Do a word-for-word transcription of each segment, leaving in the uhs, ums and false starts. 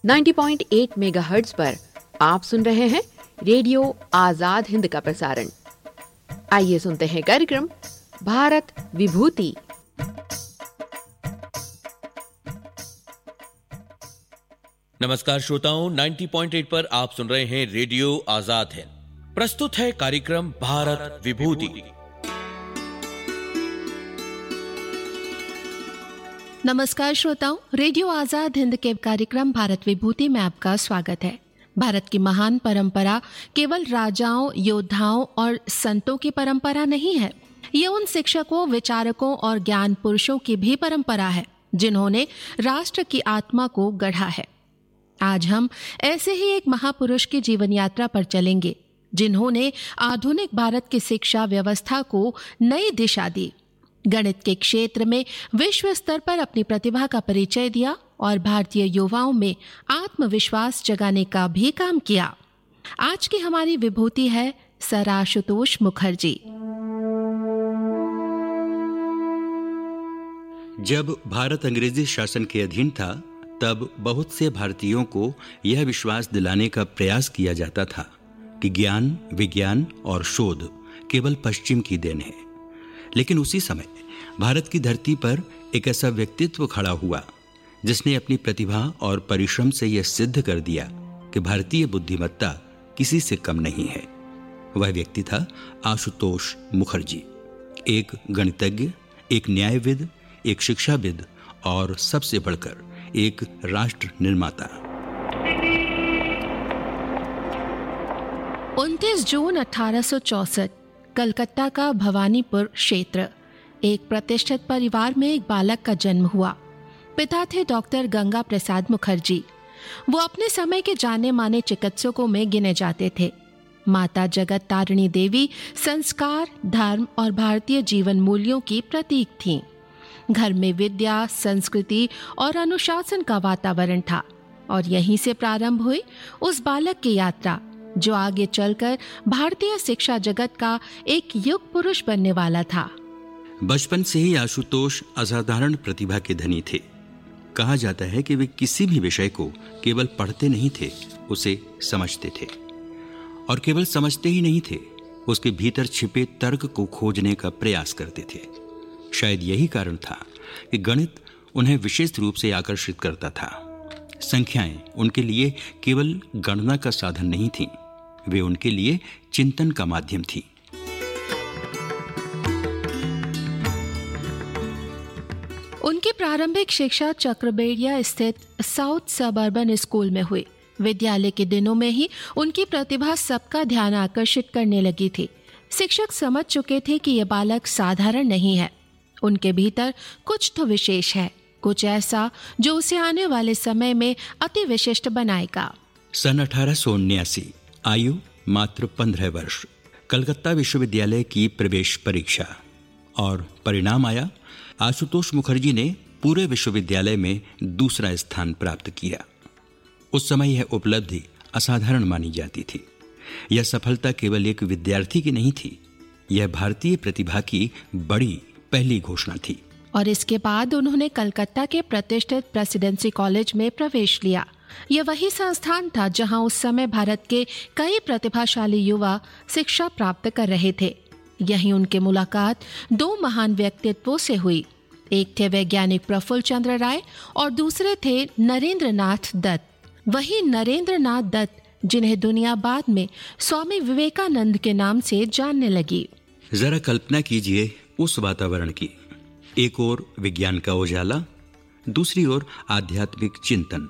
नब्बे पॉइंट आठ मेगाहर्ट्ज पर आप सुन रहे हैं रेडियो आजाद हिंद का प्रसारण। आइए सुनते हैं कार्यक्रम भारत विभूति। नमस्कार श्रोताओं, नब्बे पॉइंट आठ पर आप सुन रहे हैं रेडियो आजाद हिंद। प्रस्तुत है कार्यक्रम भारत विभूति। नमस्कार श्रोताओं, रेडियो आजाद हिंद के कार्यक्रम भारत विभूति में आपका स्वागत है। भारत की महान परंपरा केवल राजाओं, योद्धाओं और संतों की परंपरा नहीं है। ये उन शिक्षकों, विचारकों और ज्ञान पुरुषों की भी परंपरा है जिन्होंने राष्ट्र की आत्मा को गढ़ा है। आज हम ऐसे ही एक महापुरुष की जीवन यात्रा पर चलेंगे जिन्होंने आधुनिक भारत की शिक्षा व्यवस्था को नई दिशा दी, गणित के क्षेत्र में विश्व स्तर पर अपनी प्रतिभा का परिचय दिया और भारतीय युवाओं में आत्मविश्वास जगाने का भी काम किया। आज की हमारी विभूति है सर आशुतोष मुखर्जी। जब भारत अंग्रेजी शासन के अधीन था, तब बहुत से भारतीयों को यह विश्वास दिलाने का प्रयास किया जाता था कि ज्ञान, विज्ञान और शोध केवल पश्चिम की देन है। लेकिन उसी समय भारत की धरती पर एक ऐसा व्यक्तित्व खड़ा हुआ जिसने अपनी प्रतिभा और परिश्रम से यह सिद्ध कर दिया कि भारतीय बुद्धिमत्ता किसी से कम नहीं है। वह व्यक्ति था आशुतोष मुखर्जी, एक गणितज्ञ, एक न्यायविद, एक शिक्षाविद और सबसे बढ़कर एक राष्ट्र निर्माता। उनतीस जून अठारह सौ चौसठ कलकत्ता का भवानीपुर क्षेत्र, एक प्रतिष्ठित परिवार में एक बालक का जन्म हुआ। पिता थे डॉक्टर गंगा प्रसाद मुखर्जी। वो अपने समय के जाने माने चिकित्सकों में गिने जाते थे। माता जगत तारिणी देवी संस्कार, धर्म और भारतीय जीवन मूल्यों की प्रतीक थीं। घर में विद्या, संस्कृति और अनुशासन का वातावरण था और यहीं से प्रारंभ हुई उस बालक की यात्रा जो आगे चलकर भारतीय शिक्षा जगत का एक युग पुरुष बनने वाला था। बचपन से ही आशुतोष असाधारण प्रतिभा के धनी थे। कहा जाता है कि वे किसी भी विषय को केवल पढ़ते नहीं थे, उसे समझते थे। और केवल समझते ही नहीं थे, उसके भीतर छिपे तर्क को खोजने का प्रयास करते थे। शायद यही कारण था कि गणित उन्हें विशेष रूप से आकर्षित करता था। संख्याएं उनके लिए केवल गणना का साधन नहीं थीं, वे उनके लिए चिंतन का माध्यम थी। उनकी प्रारंभिक शिक्षा चक्रबेड़िया स्थित साउथ सबअर्बन स्कूल में हुई। विद्यालय के दिनों में ही उनकी प्रतिभा सबका ध्यान आकर्षित करने लगी थी। शिक्षक समझ चुके थे कि यह बालक साधारण नहीं है, उनके भीतर कुछ तो विशेष है, कुछ ऐसा जो उसे आने वाले समय में अति विशिष्ट बनाएगा। सन अठारह सौ उन्यासी, आयु मात्र पंद्रह वर्ष, कलकत्ता विश्वविद्यालय की प्रवेश परीक्षा, और परिणाम आया। आशुतोष मुखर्जी ने पूरे विश्वविद्यालय में दूसरा स्थान प्राप्त किया। उस समय यह उपलब्धि असाधारण मानी जाती थी। यह सफलता केवल एक विद्यार्थी की नहीं थी, यह भारतीय प्रतिभा की बड़ी पहली घोषणा थी। और इसके बाद उन्होंने कलकत्ता के प्रतिष्ठित प्रेसिडेंसी कॉलेज में प्रवेश लिया। यह वही संस्थान था जहां उस समय भारत के कई प्रतिभाशाली युवा शिक्षा प्राप्त कर रहे थे। यहीं उनकी मुलाकात दो महान व्यक्तित्वों से हुई। एक थे वैज्ञानिक प्रफुल्ल चंद्र राय और दूसरे थे नरेंद्र नाथ दत्त। वही नरेंद्र नाथ दत्त जिन्हें दुनिया बाद में स्वामी विवेकानंद के नाम से जानने लगी। जरा कल्पना कीजिए उस वातावरण की। एक ओर विज्ञान का उजाला, दूसरी ओर आध्यात्मिक चिंतन,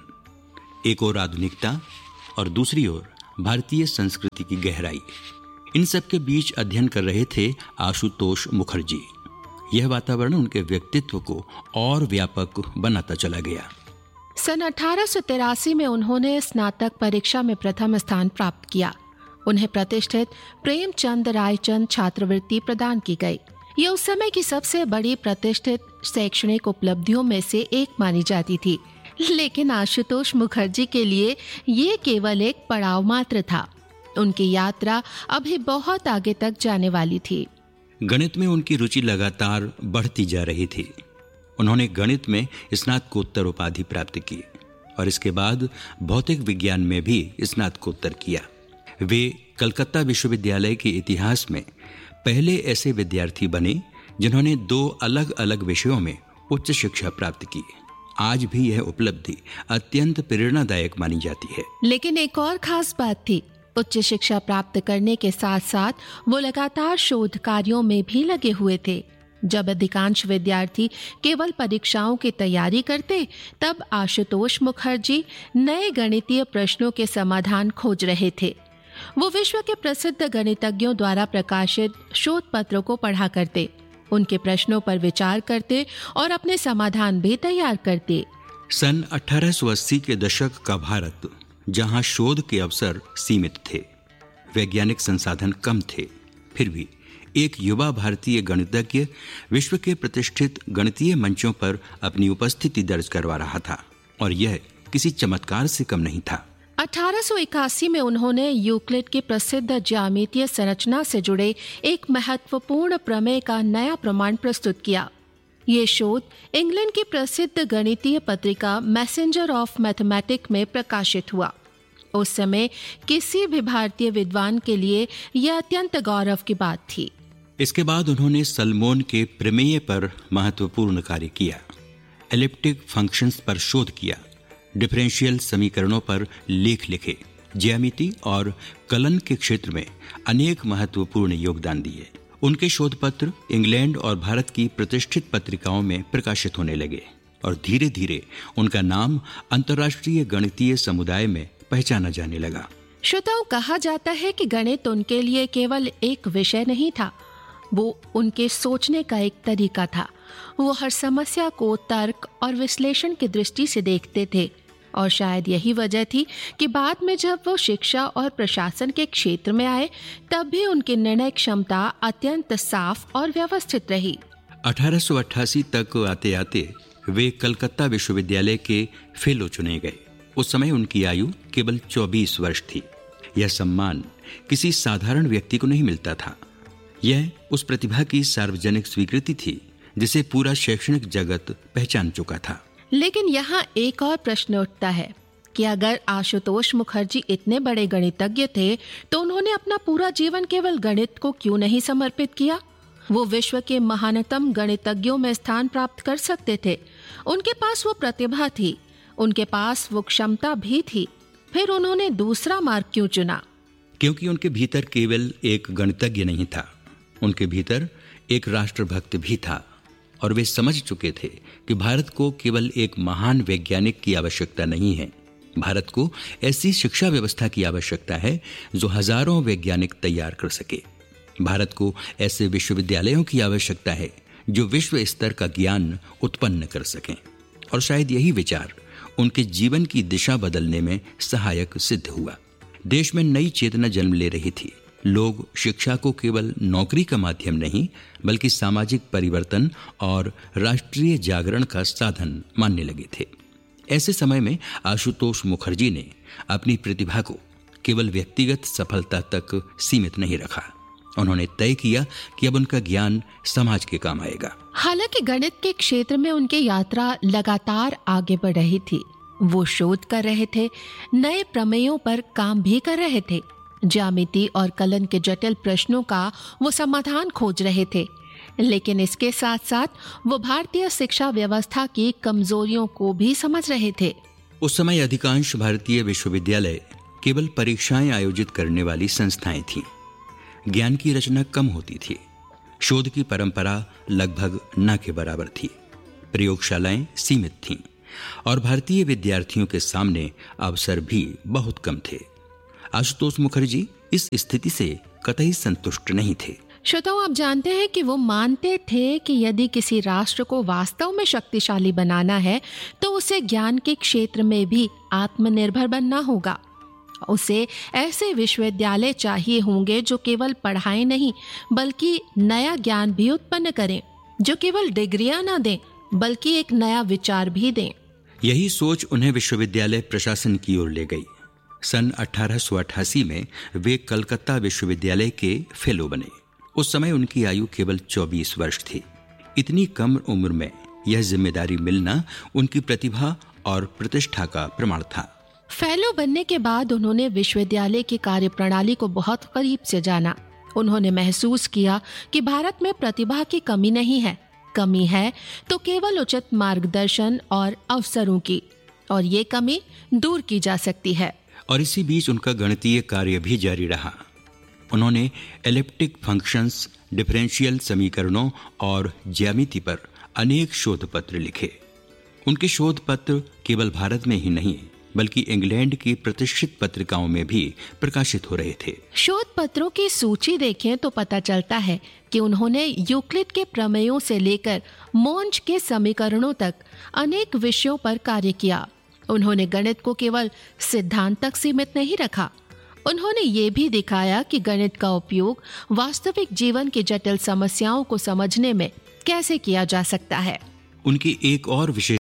एक ओर आधुनिकता और दूसरी ओर भारतीय संस्कृति की गहराई। इन सब के बीच अध्ययन कर रहे थे आशुतोष मुखर्जी। यह वातावरण उनके व्यक्तित्व को और व्यापक बनाता चला गया। सन अठारह सौ तिरासी में उन्होंने स्नातक परीक्षा में प्रथम स्थान प्राप्त किया। उन्हें प्रतिष्ठित प्रेमचंद रायचंद छात्रवृत्ति प्रदान की गई। यह उस समय की सबसे बड़ी प्रतिष्ठित शैक्षणिक उपलब्धियों में से एक मानी जाती थी। लेकिन आशुतोष मुखर्जी के लिए ये केवल एक पड़ाव मात्र था। उनकी यात्रा अभी बहुत आगे तक जाने वाली थी। गणित में उनकी रुचि लगातार बढ़ती जा रही थी। उन्होंने गणित में स्नातकोत्तर उपाधि प्राप्त की और इसके बाद भौतिक विज्ञान में भी स्नातकोत्तर किया। वे कलकत्ता विश्वविद्यालय के इतिहास में पहले ऐसे विद्यार्थी बने जिन्होंने दो अलग अलग विषयों में उच्च शिक्षा प्राप्त की। आज भी यह उपलब्धि अत्यंत प्रेरणादायक मानी जाती है। लेकिन एक और खास बात थी, उच्च शिक्षा प्राप्त करने के साथ साथ वो लगातार शोध कार्यों में भी लगे हुए थे। जब अधिकांश विद्यार्थी केवल परीक्षाओं की तैयारी करते, तब आशुतोष मुखर्जी नए गणितीय प्रश्नों के समाधान खोज रहे थे। वो विश्व के प्रसिद्ध गणितज्ञों द्वारा प्रकाशित शोध पत्रों को पढ़ा करते, उनके प्रश्नों पर विचार करते और अपने समाधान भी तैयार करते। सन अठारह सौ अस्सी के दशक का भारत, जहां शोध के अवसर सीमित थे, वैज्ञानिक संसाधन कम थे, फिर भी एक युवा भारतीय गणितज्ञ विश्व के प्रतिष्ठित गणितीय मंचों पर अपनी उपस्थिति दर्ज करवा रहा था, और यह किसी चमत्कार से कम नहीं था। अठारह सौ इक्यासी में उन्होंने यूक्लिड की प्रसिद्ध ज्यामितीय संरचना से जुड़े एक महत्वपूर्ण प्रमेय का नया प्रमाण प्रस्तुत किया। ये शोध इंग्लैंड की प्रसिद्ध गणितीय पत्रिका मैसेंजर ऑफ मैथमेटिक्स में प्रकाशित हुआ। उस समय किसी भी भारतीय विद्वान के लिए यह अत्यंत गौरव की बात थी। इसके बाद उन्होंने सलमोन के प्रमेय पर महत्वपूर्ण कार्य किया, एलिप्टिक फंक्शंस पर शोध किया, डिफरेंशियल समीकरणों पर लेख लिखे, ज्यामिति और कलन के क्षेत्र में अनेक महत्वपूर्ण योगदान दिए। उनके शोध पत्र इंग्लैंड और भारत की प्रतिष्ठित पत्रिकाओं में प्रकाशित होने लगे और धीरे धीरे उनका नाम अंतर्राष्ट्रीय गणितीय समुदाय में पहचाना जाने लगा। श्रोताओं, कहा जाता है कि गणित उनके लिए केवल एक विषय नहीं था, वो उनके सोचने का एक तरीका था। वो हर समस्या को तर्क और विश्लेषण की दृष्टि से देखते थे, और शायद यही वजह थी कि बाद में जब वो शिक्षा और प्रशासन के क्षेत्र में आए, तब भी उनकी निर्णय क्षमता अत्यंत साफ और व्यवस्थित रही। अठारह सौ अट्ठासी तक आते आते वे कलकत्ता विश्वविद्यालय के फेलो चुने गए। उस समय उनकी आयु केवल चौबीस वर्ष थी। यह सम्मान किसी साधारण व्यक्ति को नहीं मिलता था। यह उस प्रतिभा की सार्वजनिक स्वीकृति थी जिसे पूरा शैक्षणिक जगत पहचान चुका था। लेकिन यहाँ एक और प्रश्न उठता है कि अगर आशुतोष मुखर्जी इतने बड़े गणितज्ञ थे, तो उन्होंने अपना पूरा जीवन केवल गणित को क्यों नहीं समर्पित किया? वो विश्व के महानतम गणितज्ञों में स्थान प्राप्त कर सकते थे। उनके पास वो प्रतिभा थी, उनके पास वो क्षमता भी थी। फिर उन्होंने दूसरा मार्ग क्यों चुना? क्योंकि उनके भीतर केवल एक गणितज्ञ नहीं था, उनके भीतर एक राष्ट्रभक्त भी था, और वे समझ चुके थे कि भारत को केवल एक महान वैज्ञानिक की आवश्यकता नहीं है, भारत को ऐसी शिक्षा व्यवस्था की आवश्यकता है जो हजारों वैज्ञानिक तैयार कर सके। भारत को ऐसे विश्वविद्यालयों की आवश्यकता है जो विश्व स्तर का ज्ञान उत्पन्न कर सकें। और शायद यही विचार उनके जीवन की दिशा बदलने में सहायक सिद्ध हुआ। देश में नई चेतना जन्म ले रही थी। लोग शिक्षा को केवल नौकरी का माध्यम नहीं, बल्कि सामाजिक परिवर्तन और राष्ट्रीय जागरण का साधन मानने लगे थे। ऐसे समय में आशुतोष मुखर्जी ने अपनी प्रतिभा को केवल व्यक्तिगत सफलता तक सीमित नहीं रखा। उन्होंने तय किया कि अब उनका ज्ञान समाज के काम आएगा। हालांकि गणित के क्षेत्र में उनकी यात्रा लगातार आगे बढ़ रही थी। वो शोध कर रहे थे, नए प्रमेयों पर काम भी कर रहे थे, ज्यामिति और कलन के जटिल प्रश्नों का वो समाधान खोज रहे थे। लेकिन इसके साथ साथ वो भारतीय शिक्षा व्यवस्था की कमजोरियों को भी समझ रहे थे। उस समय अधिकांश भारतीय विश्वविद्यालय केवल परीक्षाएं आयोजित करने वाली संस्थाएं थीं। ज्ञान की रचना कम होती थी। शोध की परंपरा लगभग न के बराबर थी। प्रयोगशालाएं सीमित थीं और भारतीय विद्यार्थियों के सामने अवसर भी बहुत कम थे। आशुतोष मुखर्जी इस स्थिति से कतई संतुष्ट नहीं थे। श्रोताओं, आप जानते हैं कि वो मानते थे कि यदि किसी राष्ट्र को वास्तव में शक्तिशाली बनाना है तो उसे ज्ञान के क्षेत्र में भी आत्मनिर्भर बनना होगा। उसे ऐसे विश्वविद्यालय चाहिए होंगे जो केवल पढ़ाई नहीं बल्कि नया ज्ञान भी उत्पन्न करें, जो केवल डिग्रियां ना दें बल्कि एक नया विचार भी दें। यही सोच उन्हें विश्वविद्यालय प्रशासन की ओर ले गई। सन अठारह सौ अट्ठासी में वे कलकत्ता विश्वविद्यालय के फेलो बने। उस समय उनकी आयु केवल चौबीस वर्ष थी। इतनी कम उम्र में यह जिम्मेदारी मिलना उनकी प्रतिभा और प्रतिष्ठा का प्रमाण था। फेलो बनने के बाद उन्होंने विश्वविद्यालय की कार्यप्रणाली को बहुत करीब से जाना। उन्होंने महसूस किया कि भारत में प्रतिभा की कमी नहीं है, कमी है तो केवल उचित मार्गदर्शन और अवसरों की, और ये कमी दूर की जा सकती है। और इसी बीच उनका गणितीय कार्य भी जारी रहा। उन्होंने एलिप्टिक फंक्शंस, डिफरेंशियल समीकरणों और ज्यामिति पर अनेक शोध पत्र लिखे। उनके शोध पत्र केवल भारत में ही नहीं बल्कि इंग्लैंड की प्रतिष्ठित पत्रिकाओं में भी प्रकाशित हो रहे थे। शोध पत्रों की सूची देखें तो पता चलता है कि उन्होंने यूक्लिड के प्रमेयों से लेकर मोंज के समीकरणों तक अनेक विषयों पर कार्य किया। उन्होंने गणित को केवल सिद्धांत तक सीमित नहीं रखा, उन्होंने ये भी दिखाया कि गणित का उपयोग वास्तविक जीवन की जटिल समस्याओं को समझने में कैसे किया जा सकता है। उनकी एक और विशेष